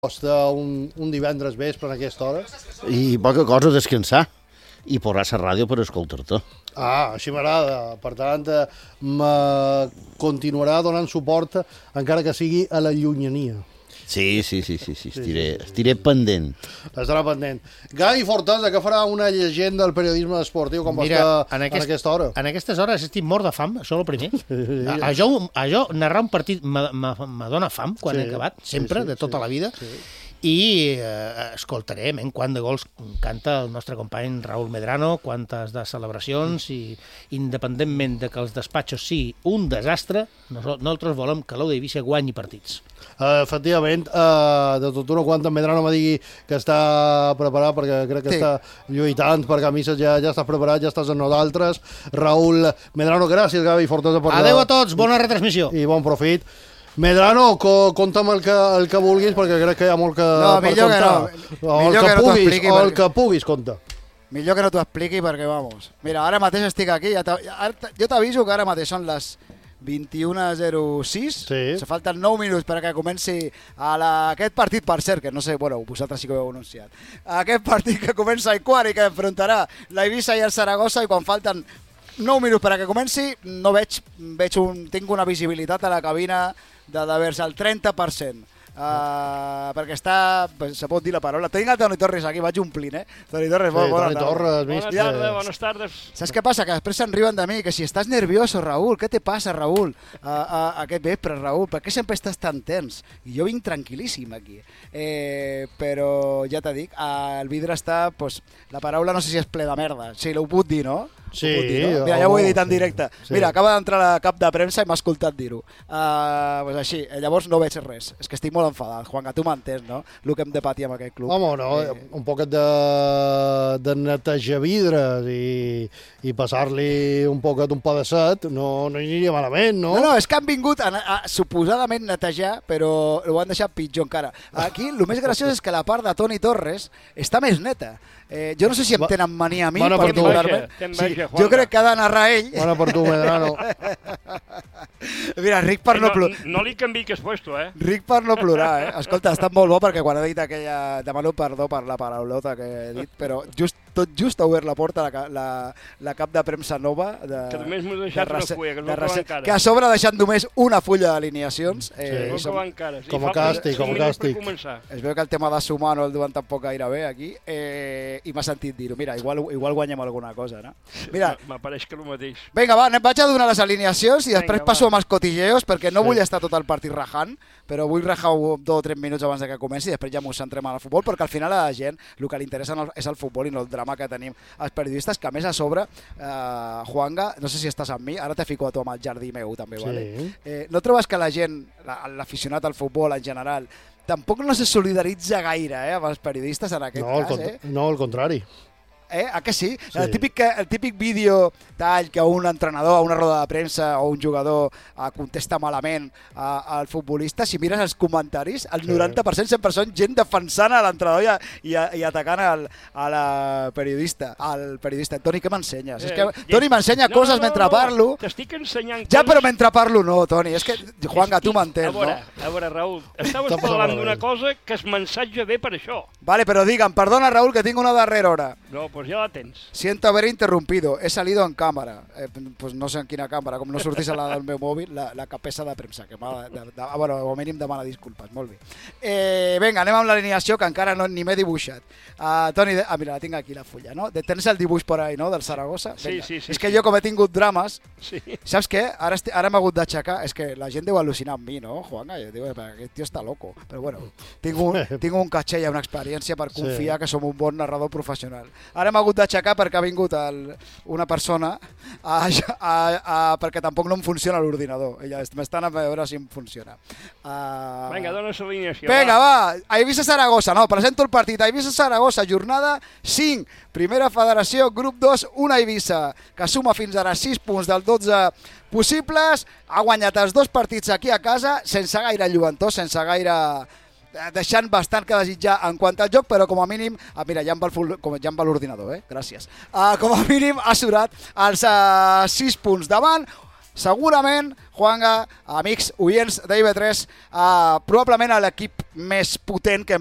costa un divendres vespre en aquesta hora? I poca cosa descansar i posar la ràdio per escoltar-te. Així m'agrada. Per tant, me continuarà donant suport encara que sigui a la llunyania. Sí, estiré pendent. Estarà pendent. Gai Fortesa, que farà una llegenda del periodisme esportiu com està en aquesta hora? En aquestes hores estic mort de fam, això és el primer. Això, narrar un partit me dona fam quan he acabat, sempre, de tota la vida. I escoltarem quant de gols canta el nostre company Raúl Medrano, quantes de celebracions, i independentment de que els despatxos sigui un desastre, nosaltres volem que l'Aude Eivissa guanyi partits. Efectivament, de tot una quanta Medrano me digui que està preparat, perquè crec que està lluitant, perquè a misses ja estàs preparat, ja estàs amb nosaltres. Raúl Medrano, gràcies, Gavi Fortesa. Adéu a tots, bona retransmissió. I bon profit. Medrano, compta'm el que vulguis, perquè crec que hi ha molt que per contar. El que puguis, compta. Millor que no t'ho expliqui, perquè, vamos, mira, ara mateix estic aquí, jo t'aviso que ara mateix són les 21:06, se falten 9 minuts perquè comenci aquest partit, per cert, que no sé, bueno, vosaltres sí que ho heu anunciat, aquest partit que comença a quart i que enfrontarà la Eivissa i el Saragossa, i quan falten 9 minuts perquè comenci, no tinc una visibilitat a la cabina de vers al 30%. Perquè està, se pot dir la paraula, tinc el Toni Torres aquí, vaig omplint, Toni Torres, buenas tardes. Saps què passa? Que després se'n riuen de mi, que si estàs nervioso, Raúl, què te passa, Raúl, aquest vespre, Raúl, per què sempre estàs tan tens? I jo vinc tranquil·líssim aquí, però ja t'he dit, el vidre està, la paraula no sé si és ple de merda, si l'ho puc dir, no? Sí, mira, ja ho he dit en directe. Mira, acaba d'entrar la cap de premsa i m'ha escoltat dir-ho. Així, llavors no veig res. És que estic molt enfadat, Juan, que tu m'entens, no? El que hem de patir amb aquest club. Home, no, un poquet de netejar vidres i passar-li un poquet un pa de set, no aniria malament, no? No, és que han vingut a suposadament netejar, però ho han deixat pitjor encara. Aquí, el més graciós és que la part de Toni Torres està més neta. Jo no sé si em tenen mania a mi, jo crec que ha de narrar ell. Bona per tu, Medrano. Mira, ric per no plorar. No li canviïs puesto, Ric per no plorar, Escolta, ha estat molt bo perquè quan he dit aquella... Demano perdó per la paraulota que he dit, però tot just ha obert la porta la cap de premsa nova. Que només m'ho he deixat una fulla, que no acaba encara. Que a sobre ha deixat només una fulla d'alineacions. No acaba encara. Com a càstig, Es veu que el tema de sumar no el duen tampoc gaire bé aquí, i m'ha sentit dir-ho. Mira, igual guanyem alguna cosa, no? Mira, m'apareix que el mateix. Vinga, va, vaig a donar les alineacions i després passo amb els cotilleos, perquè no vull estar tot el partit rajant, però vull rajar 2 o 3 minuts abans que comenci i després ja m'ho centrem al futbol, perquè al final a la gent el que li interessa és el futbol i no el drama que tenim els periodistes, que a més a sobre, Juanga, no sé si estàs amb mi, ara t'he ficat tu amb el jardí meu també, vale? No trobes que la gent, l'aficionat al futbol en general, tampoc no se solidaritza gaire amb els periodistes en aquest cas? No, al contrari. A que sí? El típic vídeo que un entrenador a una roda de premsa o un jugador contesta malament al futbolista, si mires els comentaris, el 90% sempre són gent defensant a l'entrenador i atacant a la periodista. Toni, què m'ensenyes? Toni m'ensenya coses mentre parlo. T'estic ensenyant coses. Ja, però mentre parlo no, Toni. És que, Juanga, tu m'entens, no? A veure, Raúl, estaves parlant d'una cosa que es mensatge bé per això. Vale, però digue'm, perdona, Raúl, que tinc una darrera hora. No, pues ya la tens. Siento haber interrumpido, he salido en cámara. Pues no sé en quina càmera, com no sortís a la del meu mòbil, la capesa de premsa, que bueno, o mínim demana disculpes, molt bé. Vinga, anem amb l'alineació, que encara ni m'he dibuixat. Toni, mira, la tinc aquí la fulla, no? Tens el dibuix por ahí, no?, del Saragossa? Sí. És que jo, com he tingut drames, saps què? Ara m'he hagut d'aixecar, és que la gent deu al·lucinar amb mi, no, Juanga? Jo dic, aquest tio està loco. Però bueno, tinc un caché i una experiència per confiar que som un bon narrador professional. Ara m'he hagut d'aixecar perquè ha vingut una persona perquè tampoc no em funciona l'ordinador. M'estan a veure si em funciona. Vinga, dona l'alineació. Vinga, va. Eivissa-Saragossa. No, presento el partit. Eivissa-Saragossa, jornada 5. Primera federació, grup 2, una Eivissa, que suma fins ara 6 punts del 12 possibles. Ha guanyat els 2 partits aquí a casa, sense gaire lluentor, sense gaire... deixant bastant que desitjar en quant al joc, però com a mínim, mira, ja em va l'ordinador, gràcies, com a mínim ha surat els 6 punts davant, segurament, Juanga, amics oients d'IB3, probablement l'equip més potent que